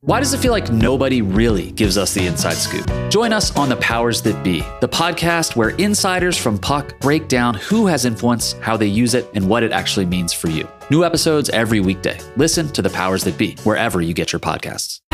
Why does it feel like nobody really gives us the inside scoop? Join us on The Powers That Be, the podcast where insiders from Puck break down who has influence, how they use it, and what it actually means for you. New episodes every weekday. Listen to The Powers That Be wherever you get your podcasts.